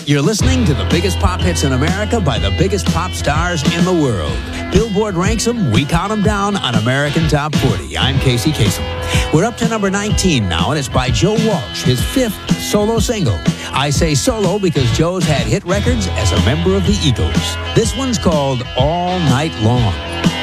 You're listening to the biggest pop hits in America by the biggest pop stars in the world. Billboard ranks them, we count them down on American Top 40. I'm Casey Kasem. We're up to number 19 now, and it's by Joe Walsh, his 5th solo single. I say solo because Joe's had hit records as a member of the Eagles. This one's called All Night Long.